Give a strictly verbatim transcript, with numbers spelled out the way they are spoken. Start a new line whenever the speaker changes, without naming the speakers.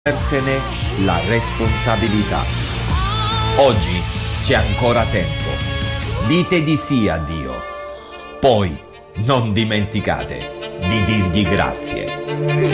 assumersene la responsabilità. Oggi c'è ancora tempo. Dite di sì a Dio. Poi non dimenticate di dirgli grazie.